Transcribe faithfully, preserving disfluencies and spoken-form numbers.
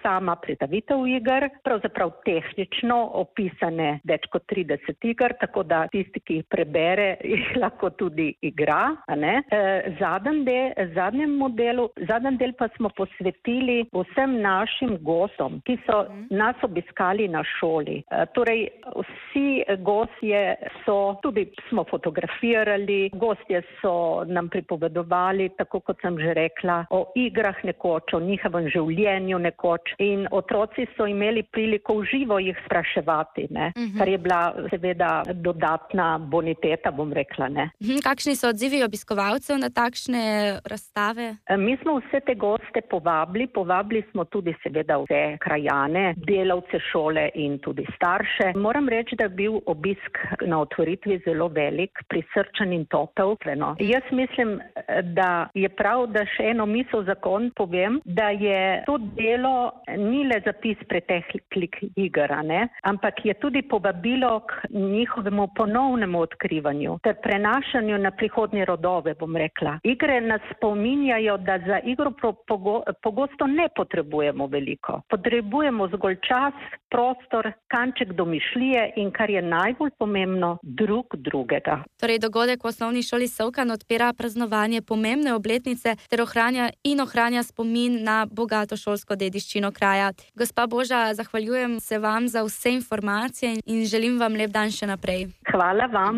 sama predstavitev iger, pravzaprav tehnično opisane več kot trideset iger, tako da tisti, ki jih prebere, jih lahko tudi igra. A ne? E, zadnjem, de, zadnjem modelu, zadnjem del pa smo posvetili vsem našim gostom, ki so mm. nas obiskali na šoli. E, torej, vsi gostje so, tudi smo fotografirali, gostje so nam pripovedovali, tako kot sem že rekla, o igrah nekoč, o njihovem življenju nekoč in otroci so imeli priliko v živo jih spraševati, ne? Mm-hmm. Kar je bila seveda dodatna boniteta, bom rekla. Ne? Mm-hmm. Kakšni so odzivi obiskovalcev na takšne razstave? Mi smo vse te goste povabili, povabili smo tudi seveda vse krajane, delavce šole in tudi starše. Moram reči, da je bil obisk na otvoritvi zelo velik, prisrčen in topel. No. Jaz mislim, da je prav, da še eno misel za konec povem, da je to delo ni le zapis preteklih iger, ne? Ampak je tudi povabilo k njihovemu ponovnemu odkrivanju ter prenašanju na prihodnje rodove, bom rekla. Igre nas spominjajo, da za igro pogo, pogosto ne potrebujemo veliko. Potrebujemo zgolj čas, prostor, kanček domišljije in kar je najbolj pomembno, drug drugega. Torej, dogodek v osnovni šoli Solkan odpira praznovanje pomembne obletnice ter ohranja in ohranja spomin na bogato šolsko dediščino kraja. Gospa Boža, zahvaljujem se vam za vse informacije in želim vam lep dan še naprej. Hvala vam.